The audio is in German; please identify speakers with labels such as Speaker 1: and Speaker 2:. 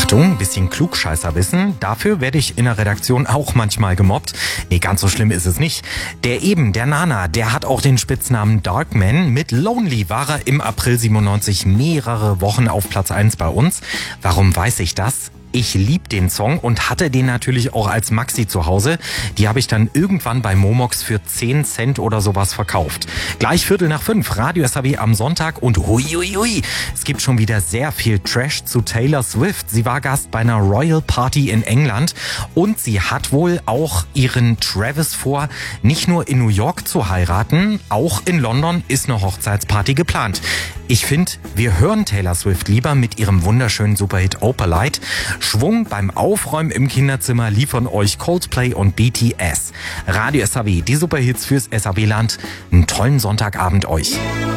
Speaker 1: Achtung, ein bisschen Klugscheißerwissen. Dafür werde ich in der Redaktion auch manchmal gemobbt. Nee, ganz so schlimm ist es nicht. Der Nana, der hat auch den Spitznamen Darkman. Mit Lonely war er im April 97 mehrere Wochen auf Platz 1 bei uns. Warum weiß ich das? Ich lieb den Song und hatte den natürlich auch als Maxi zu Hause. Die habe ich dann irgendwann bei Momox für 10 Cent oder sowas verkauft. Gleich 4:45, Radio SAW am Sonntag und huiuiui, es gibt schon wieder sehr viel Trash zu Taylor Swift. Sie war Gast bei einer Royal Party in England und sie hat wohl auch ihren Travis vor, nicht nur in New York zu heiraten, auch in London ist eine Hochzeitsparty geplant. Ich finde, wir hören Taylor Swift lieber mit ihrem wunderschönen Superhit Opalite. Schwung beim Aufräumen im Kinderzimmer liefern euch Coldplay und BTS. Radio SAW, die Superhits fürs SAW-Land. Einen tollen Sonntagabend euch.